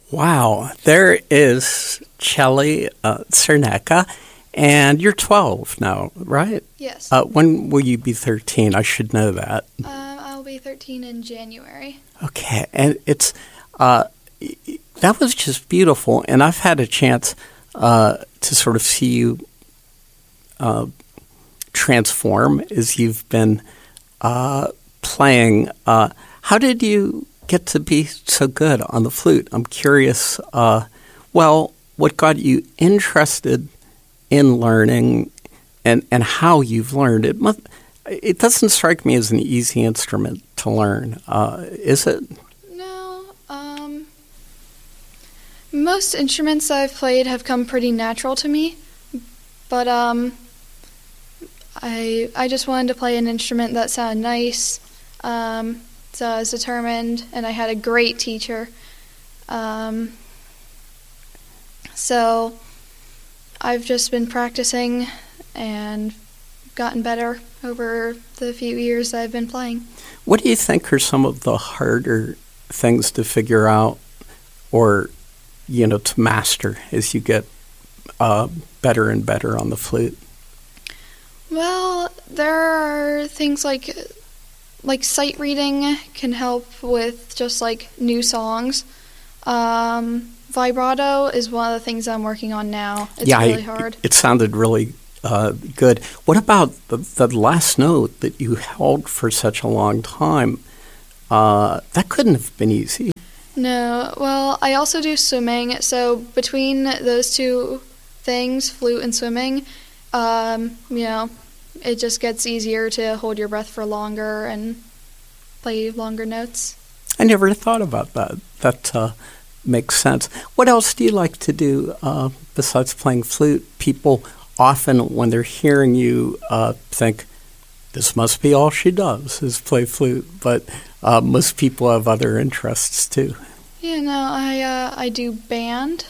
Wow, there is Chelly Cernecca, and you're 12 now, right? Yes. When will you be 13? I should know that. I'll be 13 in January. Okay, and it's that was just beautiful, and I've had a chance to sort of see you transform as you've been playing. How did you get to be so good on the flute? I'm curious, what got you interested in learning and how you've learned it. It doesn't strike me as an easy instrument to learn, is it? No. Most instruments I've played have come pretty natural to me, but I just wanted to play an instrument that sounded nice. So I was determined, and I had a great teacher. So I've just been practicing and gotten better over the few years I've been playing. What do you think are some of the harder things to figure out or, to master as you get better and better on the flute? Well, there are things like sight reading can help with just like new songs. Vibrato is one of the things I'm working on now. It's really hard. It sounded really good. What about the last note that you held for such a long time? That couldn't have been easy. No. Well, I also do swimming. So between those two things, flute and swimming, it just gets easier to hold your breath for longer and play longer notes. I never thought about that. That makes sense. What else do you like to do besides playing flute? People often, when they're hearing you, think, this must be all she does is play flute. But most people have other interests, too. Yeah, no, I do band.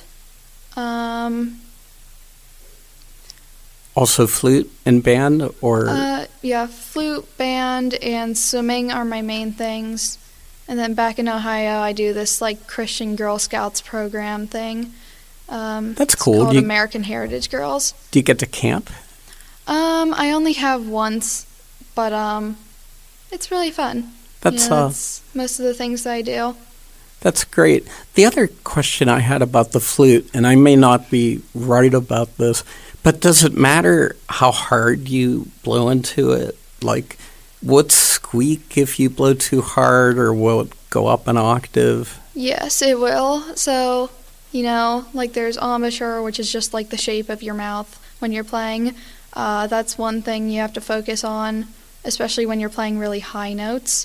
Also flute and band, or? Yeah, flute, band, and swimming are my main things. And then back in Ohio, I do this Christian Girl Scouts program thing. That's cool. It's called American Heritage Girls. Do you get to camp? I only have once, but it's really fun. That's most of the things that I do. That's great. The other question I had about the flute, and I may not be right about this, but does it matter how hard you blow into it? Will it squeak if you blow too hard, or will it go up an octave? Yes, it will. So, there's embouchure, which is just the shape of your mouth when you're playing. That's one thing you have to focus on, especially when you're playing really high notes.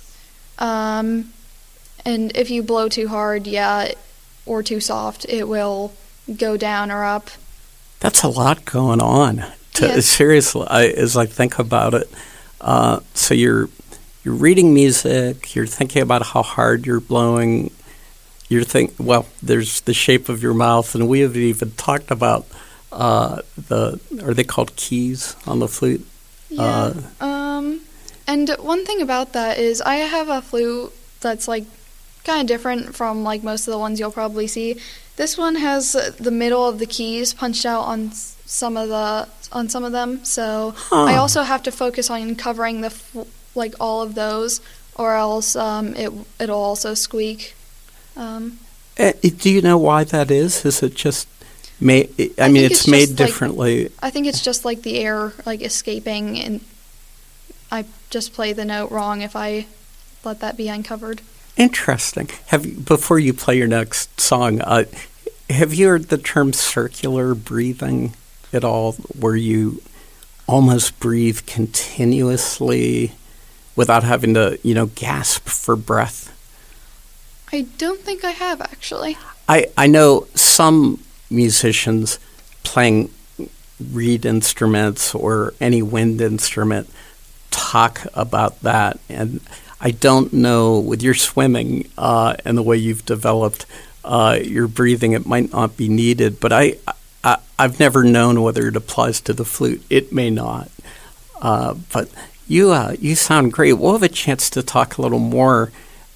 And if you blow too hard, or too soft, it will go down or up. That's a lot going on. Yes. Seriously, as I think about it. So you're reading music, you're thinking about how hard you're blowing, there's the shape of your mouth, and we haven't even talked about are they called keys on the flute? Yeah. And one thing about that is I have a flute that's kind of different from most of the ones you'll probably see. This one has the middle of the keys punched out on some of them, so I also have to focus on covering all of those, or else it'll also squeak. Do you know why that is? Is it just made? It's made differently. I think it's just the air escaping, and I just play the note wrong if I let that be uncovered. Interesting. Before you play your next song, have you heard the term circular breathing at all, where you almost breathe continuously without having to, gasp for breath? I don't think I have, actually. I know some musicians playing reed instruments or any wind instrument talk about that, and I don't know, with your swimming and the way you've developed your breathing, it might not be needed, but I've never known whether it applies to the flute. It may not. But you sound great. We'll have a chance to talk a little more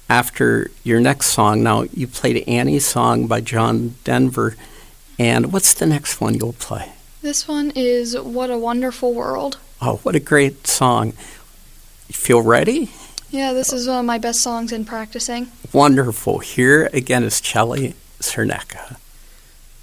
after your next song. Now, you played Annie's song by John Denver, and what's the next one you'll play? This one is What a Wonderful World. Oh, what a great song. You feel ready? Yeah, this is one of my best songs in practicing. Wonderful. Here again is Chelly Cernecka.